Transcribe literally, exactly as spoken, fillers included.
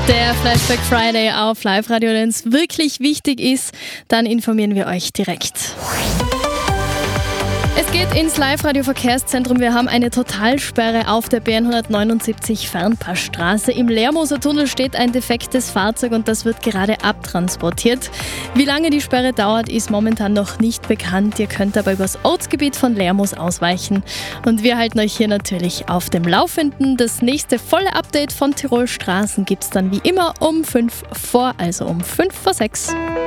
Der Flashback Friday auf Live-Radio, wenn es wirklich wichtig ist, dann informieren wir euch direkt. Es geht ins Live-Radio-Verkehrszentrum. Wir haben eine Totalsperre auf der B N hundertneunundsiebzig Fernpassstraße. Im Lermoser Tunnel steht ein defektes Fahrzeug und das wird gerade abtransportiert. Wie lange die Sperre dauert, ist momentan noch nicht bekannt. Ihr könnt aber übers Ortsgebiet von Lermoos ausweichen. Und wir halten euch hier natürlich auf dem Laufenden. Das nächste volle Update von Tirol Straßen gibt es dann wie immer um fünf vor, also um fünf vor sechs.